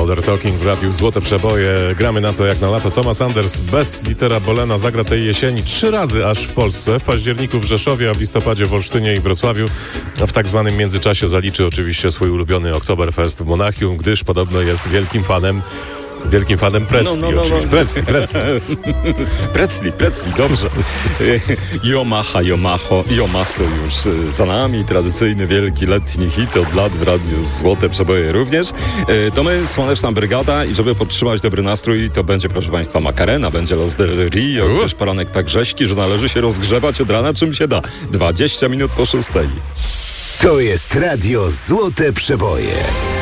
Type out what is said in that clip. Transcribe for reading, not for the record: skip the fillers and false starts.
Modern Talking w radiu Złote Przeboje. Gramy na to jak na lato. Thomas Anders bez Dietera Bohlena zagra tej jesieni 3 razy aż w Polsce. W październiku w Rzeszowie, a w listopadzie w Olsztynie i Wrocławiu. A w tak zwanym międzyczasie zaliczy oczywiście swój ulubiony Oktoberfest w Monachium, gdyż podobno jest wielkim fanem Pretzli. Pretzli, dobrze. Yomaso już za nami. Tradycyjny, wielki, letni hit od lat w radiu Złote Przeboje również. To my, Słoneczna Brygada, i żeby podtrzymać dobry nastrój, to będzie, proszę Państwa, Macarena, będzie Los del Rio, też poranek tak rzeźki, że należy się rozgrzewać od rana czym się da. 20 minut po 6. To jest radio Złote Przeboje.